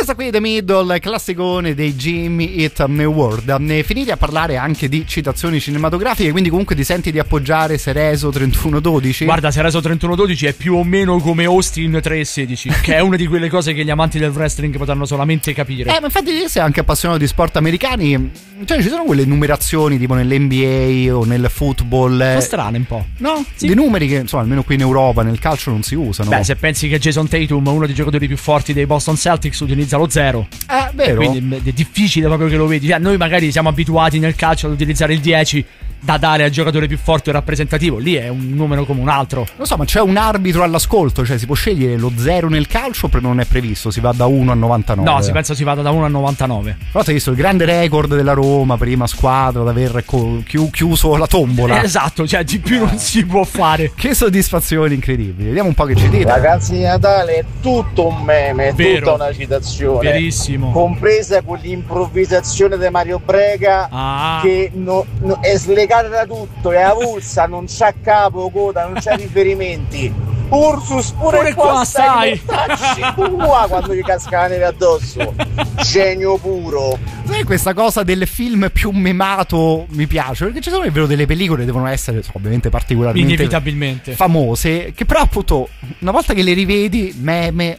Questa qui è The Middle, classicone dei Jimmy Eat World. Finiti a parlare anche di citazioni cinematografiche, quindi comunque ti senti di appoggiare Cerezo 3112? Guarda, Cerezo 3112 è più o meno come Austin 316, che è una di quelle cose che gli amanti del wrestling potranno solamente capire. Ma infatti io sei anche appassionato di sport americani, cioè ci sono quelle numerazioni tipo nell'NBA o nel football. Sono strane un po'. No? Sì. Dei numeri che insomma almeno qui in Europa nel calcio non si usano. Beh, se pensi che Jason Tatum, uno dei giocatori più forti dei Boston Celtics, utilizza lo 0. Vero? Quindi è difficile proprio che lo vedi. Cioè, noi magari siamo abituati nel calcio ad utilizzare il 10 da dare al giocatore più forte o rappresentativo. Lì è un numero come un altro. Non so, ma c'è un arbitro all'ascolto, cioè si può scegliere lo 0 nel calcio oppure non è previsto? Si va da 1 a 99? No, si pensa si vada da 1 a 99. Però hai visto il grande record della Roma, prima squadra ad aver chiuso la tombola. Esatto, cioè di più non si può fare. Che soddisfazione incredibile. Vediamo un po' che ci dite. Ragazzi di Natale è tutto un meme, è Vero. tutta una citazione. Verissimo. Compresa quell'improvvisazione di Mario Brega che è slegata da tutto, è avulsa, non c'ha capo, coda, non c'ha riferimenti. Ursus pure qua stai tua quando gli casca la neve addosso. Genio puro. Sai, questa cosa del film più memato mi piace, perché ci sono davvero delle pellicole che devono essere ovviamente particolarmente inevitabilmente famose, che però appunto una volta che le rivedi meme.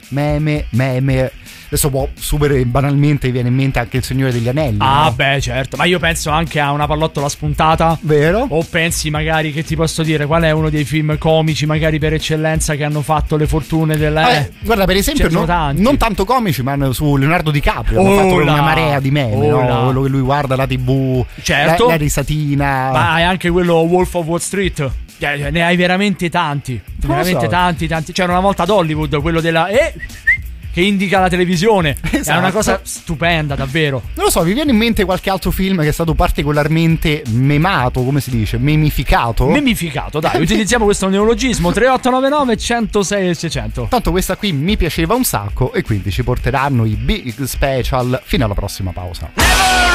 Adesso super banalmente viene in mente anche Il Signore degli Anelli. No? Beh, certo. Ma io penso anche a Una pallottola spuntata. Vero? O pensi magari, che ti posso dire, qual è uno dei film comici magari per eccellenza che hanno fatto le fortune della... guarda, per esempio non tanto comici, ma su Leonardo DiCaprio hanno fatto una marea di meme, no? Quello che lui guarda la TV, certo, la risatina. Ma hai anche quello Wolf of Wall Street. Ne hai veramente tanti. Veramente tanti. C'era una volta ad Hollywood quello della... che indica la televisione. Esatto. È una cosa stupenda, davvero. Non lo so, vi viene in mente qualche altro film che è stato particolarmente memato, come si dice? Memificato? Memificato, dai, utilizziamo questo neologismo. 3899 106 e 600. Tanto questa qui mi piaceva un sacco e quindi ci porteranno i big special fino alla prossima pausa.